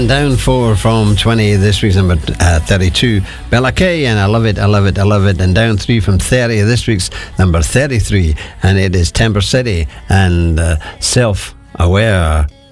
And down 4 from 20, this week's number 32, Bella Kay, and I Love It, I Love It, I Love It. And down 3 from 30, this week's number 33, and it is Temper City and Self-Aware.